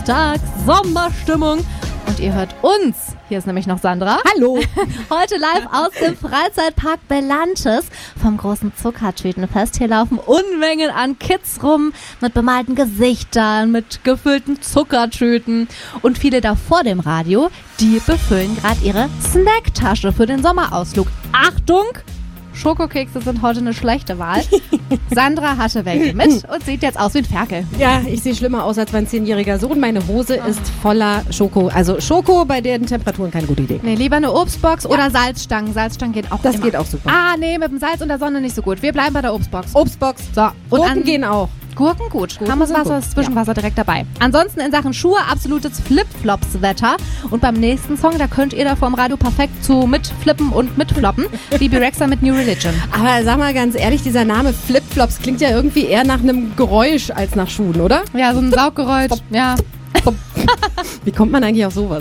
Dienstag, Sommerstimmung. Und ihr hört uns. Hier ist nämlich noch Sandra. Hallo. Heute live aus dem Freizeitpark Belantes vom großen Zuckertütenfest. Hier laufen Unmengen an Kids rum mit bemalten Gesichtern, mit gefüllten Zuckertüten. Und viele da vor dem Radio, die befüllen gerade ihre Snacktasche für den Sommerausflug. Achtung! Schokokekse sind heute eine schlechte Wahl. Sandra hatte welche mit und sieht jetzt aus wie ein Ferkel. Ja, ich sehe schlimmer aus als mein 10-jähriger Sohn. Meine Hose ist voller Schoko. Also Schoko bei den Temperaturen keine gute Idee. Nee, lieber eine Obstbox oder Salzstangen. Salzstangen geht auch Das immer. geht auch super. Ah, nee, mit dem Salz und der Sonne nicht so gut. Wir bleiben bei der Obstbox. Obstbox. So, und Gurken gehen auch. Gurken gut. Gurken Haben wir sind Wasser, gut. Zwischenwasser direkt dabei. Ansonsten in Sachen Schuhe absolutes Flipflops-Wetter. Und beim nächsten Song, da könnt ihr da vorm Radio perfekt zu mitflippen und mitfloppen. Wie Rexa mit New Religion. Aber sag mal ganz ehrlich, dieser Name Flipflops klingt ja irgendwie eher nach einem Geräusch als nach Schuhen, oder? Ja, so ein Sauggeräusch. Ja. Wie kommt man eigentlich auf sowas?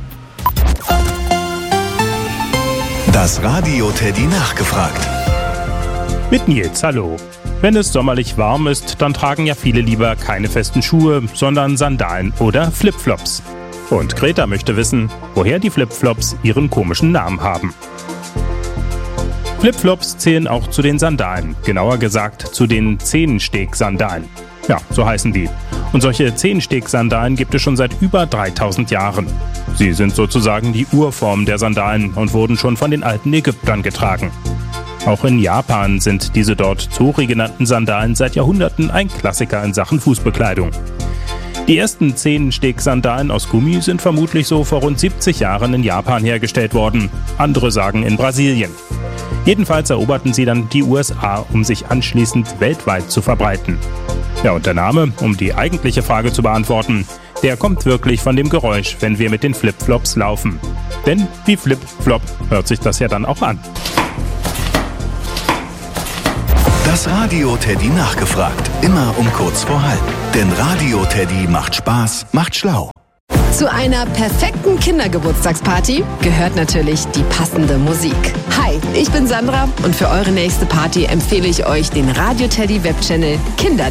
Das Radio Teddy nachgefragt. Mit Nils, hallo. Wenn es sommerlich warm ist, dann tragen ja viele lieber keine festen Schuhe, sondern Sandalen oder Flipflops. Und Greta möchte wissen, woher die Flipflops ihren komischen Namen haben. Flipflops zählen auch zu den Sandalen, genauer gesagt zu den Zehensteg-Sandalen. Ja, so heißen die. Und solche Zehensteg-Sandalen gibt es schon seit über 3000 Jahren. Sie sind sozusagen die Urform der Sandalen und wurden schon von den alten Ägyptern getragen. Auch in Japan sind diese dort Zori genannten Sandalen seit Jahrhunderten ein Klassiker in Sachen Fußbekleidung. Die ersten Zehensteg-Sandalen aus Gummi sind vermutlich so vor rund 70 Jahren in Japan hergestellt worden. Andere sagen in Brasilien. Jedenfalls eroberten sie dann die USA, um sich anschließend weltweit zu verbreiten. Ja, und der Name, um die eigentliche Frage zu beantworten, der kommt wirklich von dem Geräusch, wenn wir mit den Flipflops laufen. Denn wie Flip-Flop hört sich das ja dann auch an. Das Radio Teddy nachgefragt. Immer um kurz vor halb. Denn Radio Teddy macht Spaß, macht schlau. Zu einer perfekten Kindergeburtstagsparty gehört natürlich die passende Musik. Hi, ich bin Sandra und für eure nächste Party empfehle ich euch den Radio Teddy Webchannel Kinder